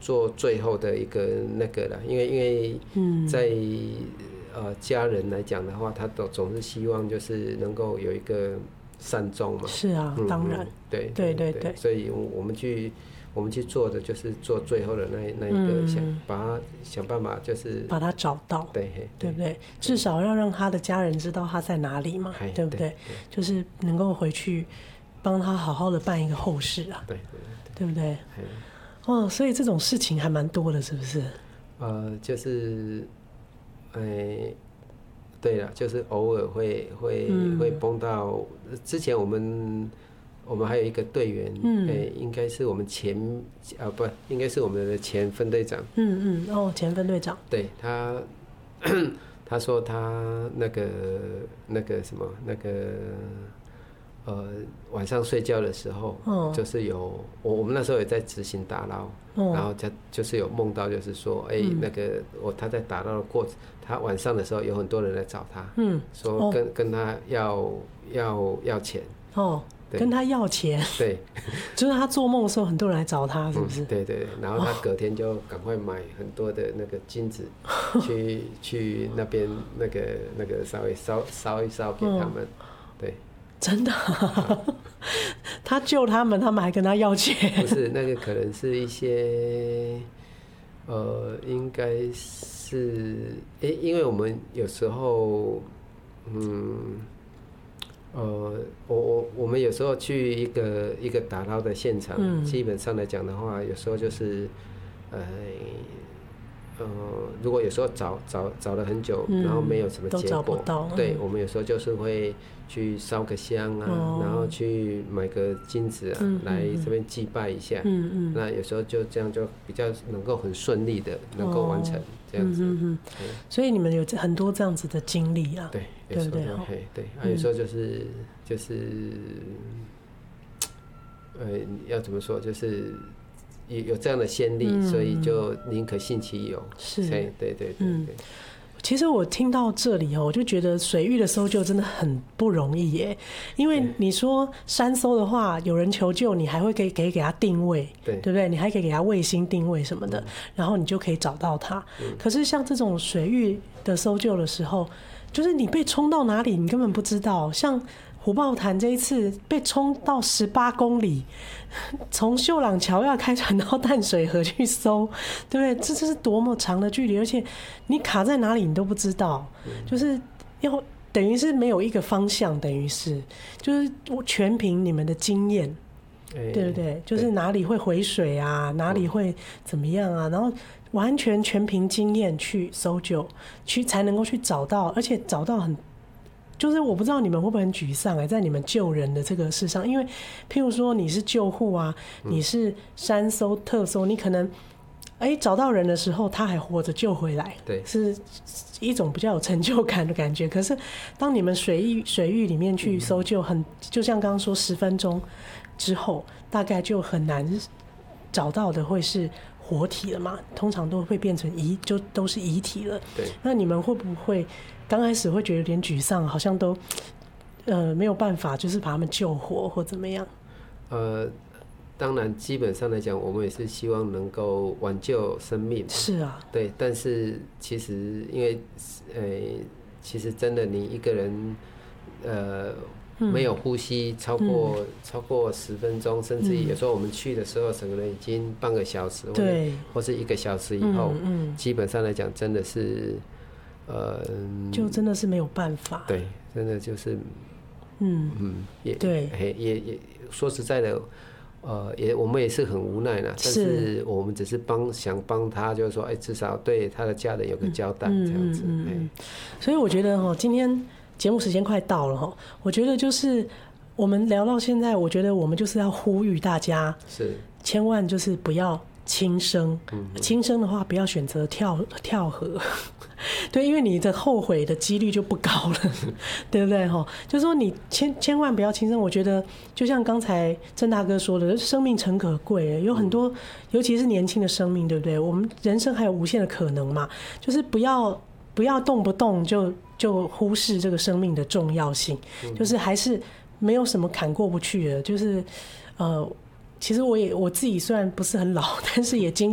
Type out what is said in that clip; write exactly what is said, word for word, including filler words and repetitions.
做最后的一个那个了，因为因为在、嗯、呃家人来讲的话，他都总是希望就是能够有一个善终嘛。 是啊，嗯、当然， 对对对 对, 对， 所以我们去我们去做的就是做最后的那那一个、嗯，想把他想办法就是把他找到， 对对不对？至少要让他的家人知道他在哪里嘛，对不 对, 对？就是能够回去帮他好好的办一个后事啊， 对对, 对, 对不对？哦，所以这种事情还蛮多的，是不是？ 呃，就是，哎、欸，对了，就是偶尔会会、嗯、会碰到。之前我们我们还有一个队员，嗯，哎、欸，应该是我们前啊不，应该是我们的前分队长。 嗯嗯，哦，前分队长。 对他，他说他那个那个什么那个。呃，晚上睡觉的时候，哦、就是有我我们那时候也在执行打捞，哦、然后他就是有梦到，就是说，哎、欸嗯，那个我他在打捞的过程，他晚上的时候有很多人来找他，嗯，说跟、哦、跟他要要要钱， 哦，跟他要钱， 对， 就是他做梦的时候很多人来找他，是不是？ 嗯、对对，然后他隔天就赶快买很多的那个金子，哦、去去那边那个那个稍微烧烧一烧给他们，哦、对。 真的、啊，他救他们，他们还跟他要钱。 不是那个，可能是一些，呃，应该是，诶、欸，因为我们有时候，嗯，呃，我我我们有时候去一个一个打捞的现场，嗯、基本上来讲的话，有时候就是，呃。呃，如果有时候找找找了很久，嗯、然后没有什么结果， 都找不到， 对、嗯、我们有时候就是会去烧个香啊，哦、然后去买个金子啊，嗯、来这边祭拜一下。嗯嗯。那有时候就这样就比较能够很顺利的能够完成、哦、这样子。嗯嗯嗯。所以你们有很多这样子的经历啊。 对，有时候对对对，对啊，有时候就是、嗯、就是，呃，要怎么说就是。有这样的先例，嗯、所以就宁可信其有。 是， 对对对对。嗯， 其实我听到这里哦，我就觉得水域的搜救真的很不容易耶。因为你说山搜的话，有人求救，你还会给给给他定位，对对不对？你还可以给他卫星定位什么的，嗯、然后你就可以找到他。嗯、可是像这种水域的搜救的时候，就是你被冲到哪里，你根本不知道。像虎豹潭这一次被冲到十八公里，从秀朗桥要开船到淡水河去搜，对不对？这这是多么长的距离，而且你卡在哪里你都不知道，嗯、就是要等于是没有一个方向，等于是就是全凭你们的经验，欸、对不对？就是哪里会回水啊，哪里会怎么样啊，然后完全全凭经验去搜救，去才能够去找到，而且找到很。就是我不知道你们会不会很沮丧哎，在你们救人的这个事上，因为譬如说你是救护啊，嗯、你是山搜特搜，你可能哎、欸、找到人的时候他还活着救回来， 对， 是一种比较有成就感的感觉。可是当你们水域水域里面去搜救很，很就像刚刚说十分钟之后，大概就很难找到的会是活体了嘛？通常都会变成遗，就都是遗体了。 对， 那你们会不会？刚开始会觉得有点沮丧，好像都呃没有办法，就是把他们救活或怎么样。 呃，当然，基本上来讲，我们也是希望能够挽救生命。 是啊。对， 但是其实因为呃，其实真的你一个人呃、嗯、没有呼吸超过、嗯、超过十分钟，甚至有时候我们去的时候，整个人已经半个小时， 对， 或是一个小时以后，嗯嗯、基本上来讲，真的是。呃， 就真的是没有办法。 对，真的就是， 嗯嗯，也对， 也也说实在的，呃，也我们也是很无奈啦。但是我们只是帮想帮他，就是说，哎、欸，至少对他的家人有个交代，这样子。嗯嗯嗯、 所以我觉得哈，今天节目时间快到了哈，我觉得就是我们聊到现在，我觉得我们就是要呼吁大家，是千万就是不要轻生，轻生的话不要选择跳跳河。对，因为你的后悔的几率就不高了，对不对？就是说你千千万不要轻生。我觉得就像刚才郑大哥说的，生命诚可贵，有很多，尤其是年轻的生命，对不对？我们人生还有无限的可能嘛，就是不要不要动不动就就忽视这个生命的重要性，就是还是没有什么坎过不去的，就是呃，其实我也我自己虽然不是很老，但是也经